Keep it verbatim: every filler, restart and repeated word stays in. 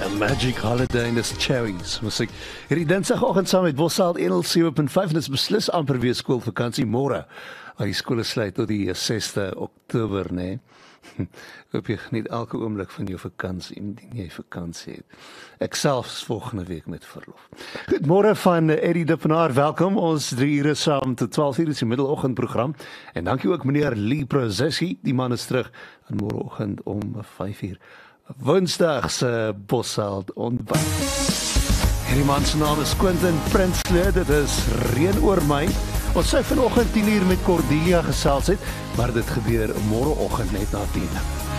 A Magic Holiday in the Cherries musiek. Hierdie Dinsdagoggend saam met Bossaal een null sewe punt vyf en dit is beslis amper weer skoolvakansie môre. Al die skole sluit tot die sesde Oktober, né? Hoop jy geniet elke oomblik van jou vakansie, indien jy vakansie het. Ek self is volgende week met verlof. Goedemôre van Eddie Dippenaar, welkom. Ons drie ure saam tot twaalf uur is die middeloggendprogram. En dankie ook meneer Lee Prozeski, die man is terug aan môreoggend om vyf uur. Woensdag se Bossaal ontbyt. Hierdie man se naam is Quentin Prinsloo, dit is Reën oor my. Ons sou vanoggend tien uur met Cordelia gesels het, maar dit gebeur môreoggend net na tien.